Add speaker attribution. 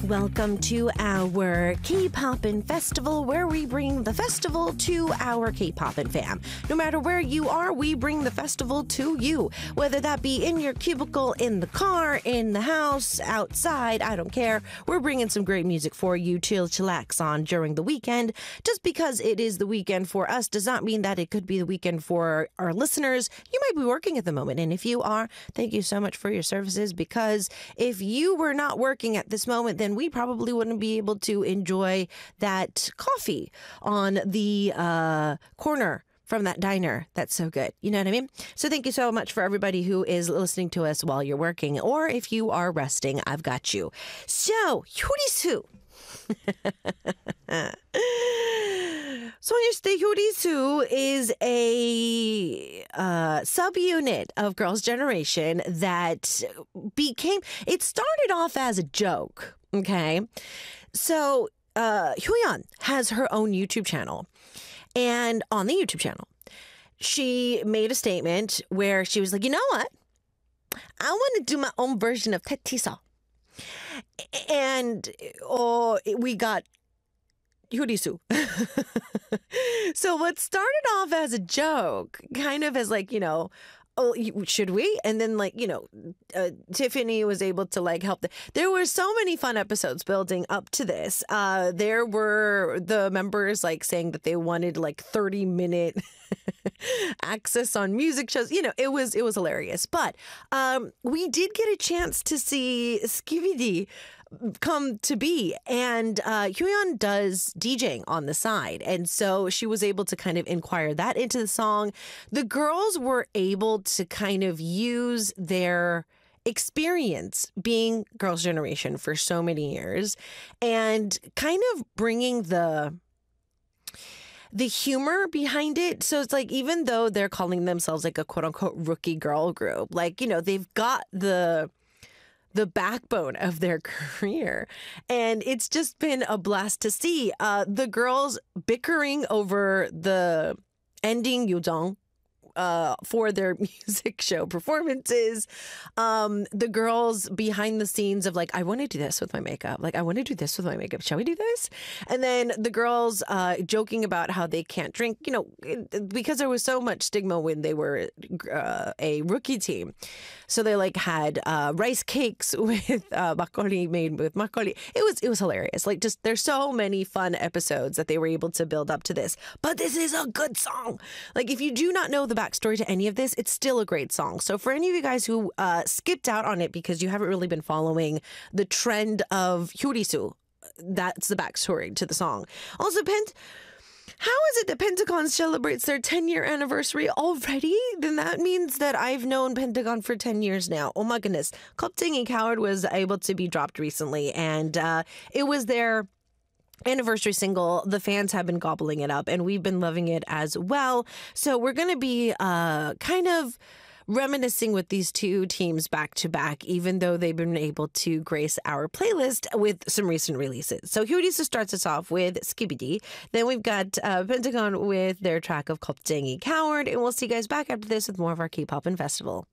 Speaker 1: Welcome to our K-Poppin' Festival, where we bring the festival to our K-Poppin' fam. No matter where you are, we bring the festival to you. Whether that be in your cubicle, in the car, in the house, outside, I don't care. We're bringing some great music for you to chillax on during the weekend. Just because it is the weekend for us does not mean that it could be the weekend for our listeners. You might be working at the moment, and if you are, thank you so much for your services, because if you were not working at this moment, then we probably wouldn't be able to enjoy that coffee on the corner from that diner. That's so good. You know what I mean? So thank you so much for everybody who is listening to us while you're working, or if you are resting, I've got you. So, Hyorisu. 소녀시대 Hyorisu is a subunit of Girls' Generation that it started off as a joke. Okay. So, Hyoyeon has her own YouTube channel. And on the YouTube channel, she made a statement where she was like, you know what? I want to do my own version of Taetisa. And we got Hyorisu. So what started off as a joke, kind of as like, oh, should we? And then Tiffany was able to help. There were so many fun episodes building up to this. There were the members saying that they wanted 30-minute access on music shows. It was hilarious. But we did get a chance to see Skibidi come to be, and Hyoyeon does DJing on the side, and so she was able to kind of inquire that into the song. The girls were able to kind of use their experience being Girls' Generation for so many years and kind of bringing the humor behind it. So it's even though they're calling themselves a quote unquote rookie girl group, they've got the backbone of their career. And it's just been a blast to see the girls bickering over the ending Yojong for their music show performances. The girls behind the scenes of I want to do this with my makeup. I want to do this with my makeup. Shall we do this? And then the girls joking about how they can't drink, because there was so much stigma when they were a rookie team. So they had rice cakes with makgeolli made with makgeolli. It was hilarious. There's so many fun episodes that they were able to build up to this. But this is a good song. If you do not know the backstory to any of this, it's still a great song. So for any of you guys who skipped out on it because you haven't really been following the trend of Hyorisu, that's the backstory to the song. Also, how is it that Pentagon celebrates their 10-year anniversary already? Then that means that I've known Pentagon for 10 years now. Oh my goodness. 겁쟁이 Coward was able to be dropped recently, and it was their anniversary single. The fans have been gobbling it up, and we've been loving it as well. So we're going to be kind of reminiscing with these two teams back to back, even though they've been able to grace our playlist with some recent releases. So Hyorisu starts us off with Skibidi. Then we've got Pentagon with their track of 겁쟁이 Coward, and we'll see you guys back after this with more of our K-Poppin' Festival.